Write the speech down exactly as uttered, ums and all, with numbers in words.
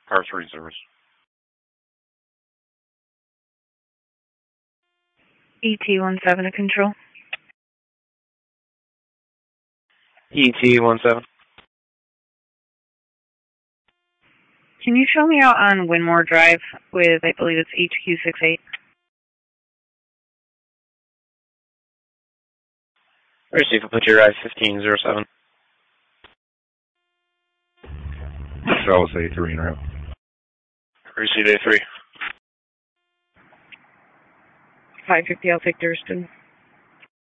Car three service. E T one seven to control. E T one seven. Can you show me out on Winmore Drive with, I believe it's H Q six eight? Receive, put your I fifteen zero seven. Charles A three and route. Receive A three. five fifty, I'll take Durston.